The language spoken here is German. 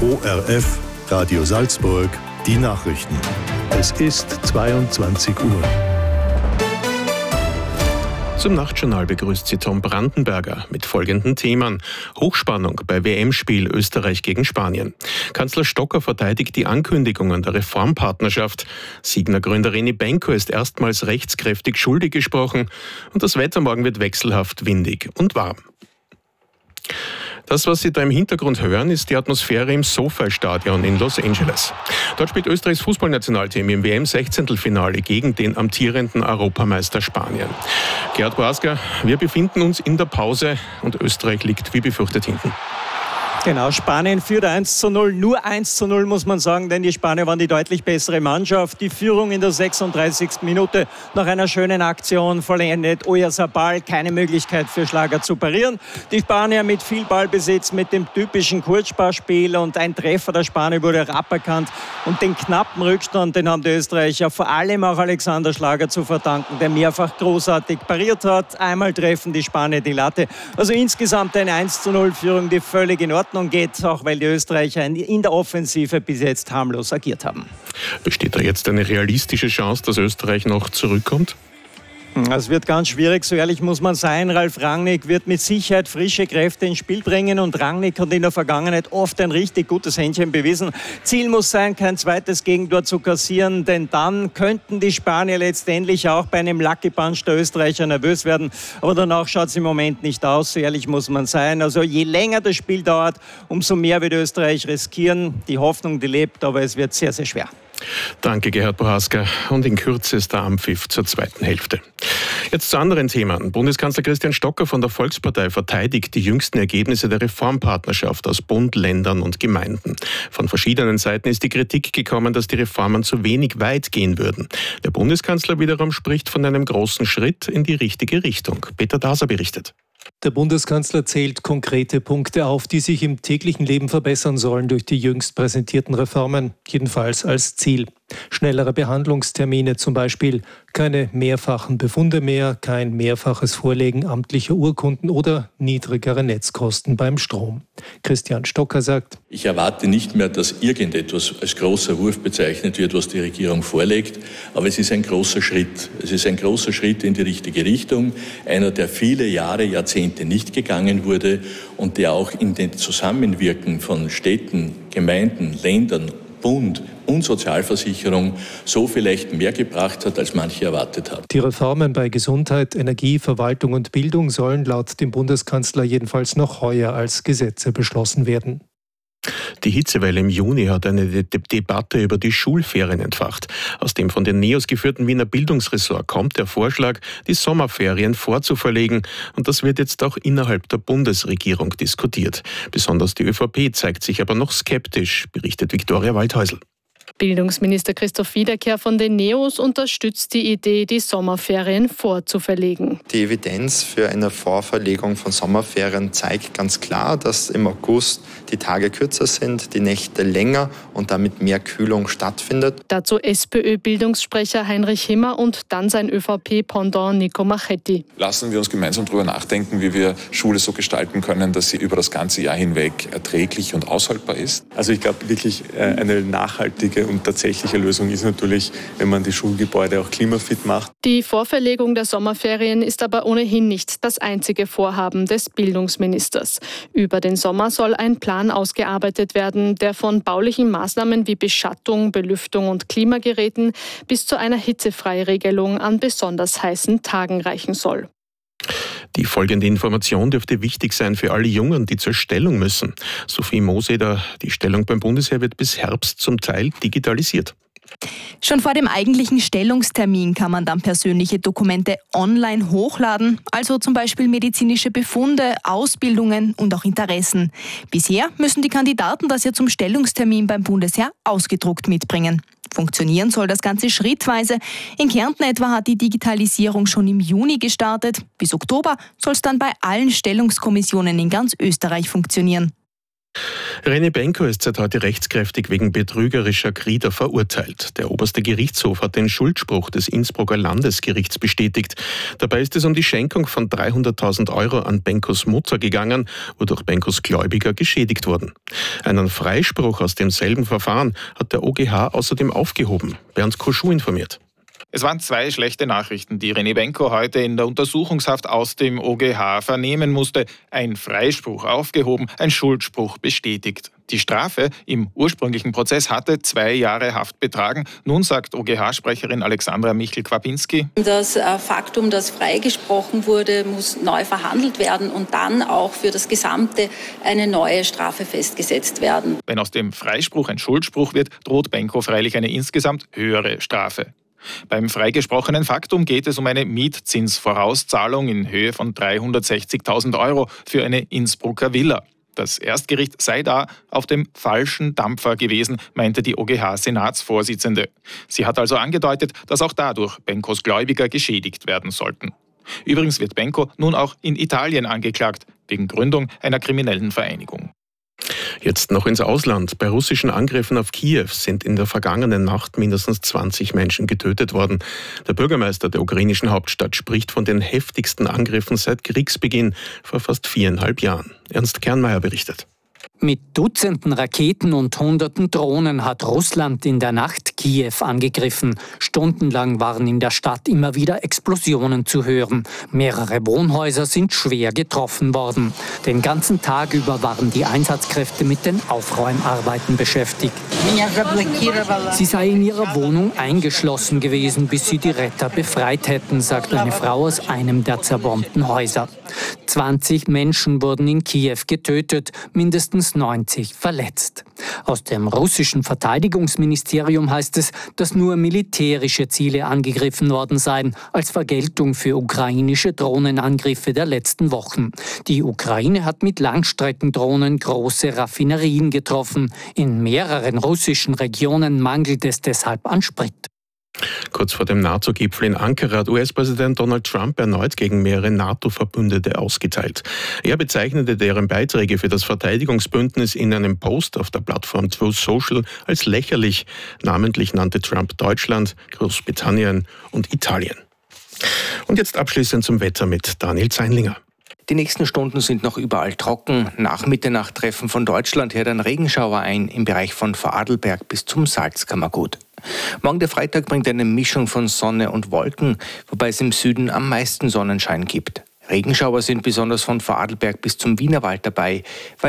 ORF, Radio Salzburg, die Nachrichten. Es ist 22 Uhr. Zum Nachtjournal begrüßt Sie Tom Brandenberger mit folgenden Themen. Hochspannung bei WM-Spiel Österreich gegen Spanien. Kanzler Stocker verteidigt die Ankündigungen der Reformpartnerschaft. Signa-Gründer René Benko ist erstmals rechtskräftig schuldig gesprochen. Und das Wetter morgen wird wechselhaft windig und warm. Das, was Sie da im Hintergrund hören, ist die Atmosphäre im SoFi-Stadion in Los Angeles. Dort spielt Österreichs Fußballnationalteam im WM-16-Finale gegen den amtierenden Europameister Spanien. Gerhard Boaska, wir befinden uns in der Pause und Österreich liegt wie befürchtet hinten. Genau, Spanien führt 1:0, nur 1:0 muss man sagen, denn die Spanier waren die deutlich bessere Mannschaft. Die Führung in der 36. Minute nach einer schönen Aktion vollendet. Oyarzabal, keine Möglichkeit für Schlager zu parieren. Die Spanier mit viel Ballbesitz, mit dem typischen Kurzsparspiel und ein Treffer der Spanier wurde auch aberkannt. Und den knappen Rückstand, den haben die Österreicher vor allem auch Alexander Schlager zu verdanken, der mehrfach großartig pariert hat. Einmal treffen die Spanier die Latte. Also insgesamt eine 1:0-Führung, die völlig in Ordnung geht, auch weil die Österreicher in der Offensive bis jetzt harmlos agiert haben. Besteht da jetzt eine realistische Chance, dass Österreich noch zurückkommt? Es wird ganz schwierig, so ehrlich muss man sein. Ralf Rangnick wird mit Sicherheit frische Kräfte ins Spiel bringen und Rangnick hat in der Vergangenheit oft ein richtig gutes Händchen bewiesen. Ziel muss sein, kein zweites Gegentor zu kassieren, denn dann könnten die Spanier letztendlich auch bei einem Lucky Punch der Österreicher nervös werden. Aber danach schaut es im Moment nicht aus, so ehrlich muss man sein. Also je länger das Spiel dauert, umso mehr wird Österreich riskieren. Die Hoffnung, die lebt, aber es wird sehr, sehr schwer. Danke, Gerhard Bohaska. Und in Kürze ist der Anpfiff zur zweiten Hälfte. Jetzt zu anderen Themen. Bundeskanzler Christian Stocker von der Volkspartei verteidigt die jüngsten Ergebnisse der Reformpartnerschaft aus Bund, Ländern und Gemeinden. Von verschiedenen Seiten ist die Kritik gekommen, dass die Reformen zu wenig weit gehen würden. Der Bundeskanzler wiederum spricht von einem großen Schritt in die richtige Richtung. Peter Daser berichtet. Der Bundeskanzler zählt konkrete Punkte auf, die sich im täglichen Leben verbessern sollen durch die jüngst präsentierten Reformen, jedenfalls als Ziel. Schnellere Behandlungstermine zum Beispiel, keine mehrfachen Befunde mehr, kein mehrfaches Vorlegen amtlicher Urkunden oder niedrigere Netzkosten beim Strom. Christian Stocker sagt: Ich erwarte nicht mehr, dass irgendetwas als großer Wurf bezeichnet wird, was die Regierung vorlegt, aber es ist ein großer Schritt. Es ist ein großer Schritt in die richtige Richtung, einer, der viele Jahre, Jahrzehnte nicht gegangen wurde und der auch in den Zusammenwirken von Städten, Gemeinden, Ländern, Bund und Sozialversicherung so vielleicht mehr gebracht hat, als manche erwartet haben. Die Reformen bei Gesundheit, Energie, Verwaltung und Bildung sollen laut dem Bundeskanzler jedenfalls noch heuer als Gesetze beschlossen werden. Die Hitzewelle im Juni hat eine Debatte über die Schulferien entfacht. Aus dem von den NEOS geführten Wiener Bildungsressort kommt der Vorschlag, die Sommerferien vorzuverlegen. Und das wird jetzt auch innerhalb der Bundesregierung diskutiert. Besonders die ÖVP zeigt sich aber noch skeptisch, berichtet Viktoria Waldhäusl. Bildungsminister Christoph Wiederkehr von den NEOS unterstützt die Idee, die Sommerferien vorzuverlegen. Die Evidenz für eine Vorverlegung von Sommerferien zeigt ganz klar, dass im August die Tage kürzer sind, die Nächte länger und damit mehr Kühlung stattfindet. Dazu SPÖ-Bildungssprecher Heinrich Himmer und dann sein ÖVP-Pendant Nico Machetti. Lassen wir uns gemeinsam darüber nachdenken, wie wir Schule so gestalten können, dass sie über das ganze Jahr hinweg erträglich und aushaltbar ist. Also ich glaube wirklich eine nachhaltige und tatsächliche Lösung ist natürlich, wenn man die Schulgebäude auch klimafit macht. Die Vorverlegung der Sommerferien ist aber ohnehin nicht das einzige Vorhaben des Bildungsministers. Über den Sommer soll ein Plan ausgearbeitet werden, der von baulichen Maßnahmen wie Beschattung, Belüftung und Klimageräten bis zu einer Hitzefreiregelung an besonders heißen Tagen reichen soll. Die folgende Information dürfte wichtig sein für alle Jungen, die zur Stellung müssen. Sophie Moseder, die Stellung beim Bundesheer wird bis Herbst zum Teil digitalisiert. Schon vor dem eigentlichen Stellungstermin kann man dann persönliche Dokumente online hochladen, also zum Beispiel medizinische Befunde, Ausbildungen und auch Interessen. Bisher müssen die Kandidaten das ja zum Stellungstermin beim Bundesheer ausgedruckt mitbringen. Funktionieren soll das Ganze schrittweise. In Kärnten etwa hat die Digitalisierung schon im Juni gestartet. Bis Oktober soll es dann bei allen Stellungskommissionen in ganz Österreich funktionieren. René Benko ist seit heute rechtskräftig wegen betrügerischer Grieder verurteilt. Der oberste Gerichtshof hat den Schuldspruch des Innsbrucker Landesgerichts bestätigt. Dabei ist es um die Schenkung von 300.000 Euro an Benkos Mutter gegangen, wodurch Benkos Gläubiger geschädigt wurden. Einen Freispruch aus demselben Verfahren hat der OGH außerdem aufgehoben. Bernd Koschuh informiert. Es waren 2 schlechte Nachrichten, die René Benko heute in der Untersuchungshaft aus dem OGH vernehmen musste. Ein Freispruch aufgehoben, ein Schuldspruch bestätigt. Die Strafe im ursprünglichen Prozess hatte 2 Jahre Haft betragen. Nun sagt OGH-Sprecherin Alexandra Michel-Kwapinski: Das Faktum, das freigesprochen wurde, muss neu verhandelt werden und dann auch für das Gesamte eine neue Strafe festgesetzt werden. Wenn aus dem Freispruch ein Schuldspruch wird, droht Benko freilich eine insgesamt höhere Strafe. Beim freigesprochenen Faktum geht es um eine Mietzinsvorauszahlung in Höhe von 360.000 Euro für eine Innsbrucker Villa. Das Erstgericht sei da auf dem falschen Dampfer gewesen, meinte die OGH-Senatsvorsitzende. Sie hat also angedeutet, dass auch dadurch Benkos Gläubiger geschädigt werden sollten. Übrigens wird Benko nun auch in Italien angeklagt, wegen Gründung einer kriminellen Vereinigung. Jetzt noch ins Ausland. Bei russischen Angriffen auf Kiew sind in der vergangenen Nacht mindestens 20 Menschen getötet worden. Der Bürgermeister der ukrainischen Hauptstadt spricht von den heftigsten Angriffen seit Kriegsbeginn vor fast 4,5 Jahren. Ernst Kernmeier berichtet. Mit Dutzenden Raketen und Hunderten Drohnen hat Russland in der Nacht Kiew angegriffen. Stundenlang waren in der Stadt immer wieder Explosionen zu hören. Mehrere Wohnhäuser sind schwer getroffen worden. Den ganzen Tag über waren die Einsatzkräfte mit den Aufräumarbeiten beschäftigt. Sie sei in ihrer Wohnung eingeschlossen gewesen, bis sie die Retter befreit hätten, sagt eine Frau aus einem der zerbombten Häuser. 20 Menschen wurden in Kiew getötet, mindestens 90 verletzt. Aus dem russischen Verteidigungsministerium heißt es, dass nur militärische Ziele angegriffen worden seien, als Vergeltung für ukrainische Drohnenangriffe der letzten Wochen. Die Ukraine hat mit Langstreckendrohnen große Raffinerien getroffen. In mehreren russischen Regionen mangelt es deshalb an Sprit. Kurz vor dem NATO-Gipfel in Ankara hat US-Präsident Donald Trump erneut gegen mehrere NATO-Verbündete ausgeteilt. Er bezeichnete deren Beiträge für das Verteidigungsbündnis in einem Post auf der Plattform Truth Social als lächerlich. Namentlich nannte Trump Deutschland, Großbritannien und Italien. Und jetzt abschließend zum Wetter mit Daniel Zeinlinger. Die nächsten Stunden sind noch überall trocken. Nach Mitternacht treffen von Deutschland her dann Regenschauer ein, im Bereich von Vorarlberg bis zum Salzkammergut. Morgen der Freitag bringt eine Mischung von Sonne und Wolken, wobei es im Süden am meisten Sonnenschein gibt. Regenschauer sind besonders von Vorarlberg bis zum Wienerwald dabei, weil